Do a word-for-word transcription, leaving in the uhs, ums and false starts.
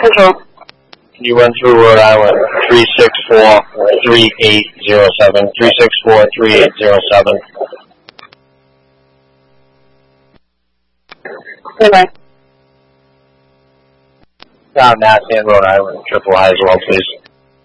Control. Can you run through Rhode Island? three six four, three eight zero seven. three six four, three eight zero seven. Anyway. Down Nassau, Rhode Island. Triple high as well, please.